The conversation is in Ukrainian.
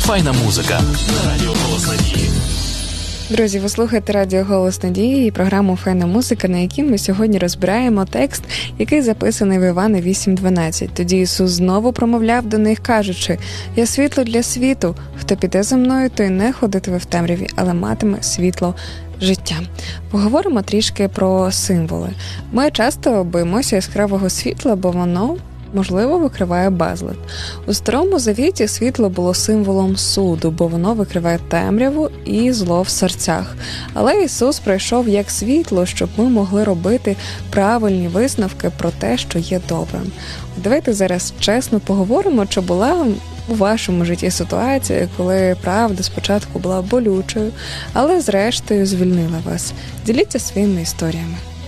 Файна музика на радіо «Голос Надії». Друзі, ви слухаєте радіо «Голос Надії» і програму «Файна музика», на якій ми сьогодні розбираємо текст, який записаний в Івана 8:12. Тоді Ісус знову промовляв до них, кажучи: «Я світло для світу, хто піде за мною, той не ходитиме в темряві, але матиме світло життя». Поговоримо трішки про символи. Ми часто боїмося яскравого світла, бо воно, можливо, викриває безлад. У Старому Завіті світло було символом суду, бо воно викриває темряву і зло в серцях. Але Ісус прийшов як світло, щоб ми могли робити правильні висновки про те, що є добрим. Давайте зараз чесно поговоримо, чи була у вашому житті ситуація, коли правда спочатку була болючою, але зрештою звільнила вас. Діліться своїми історіями.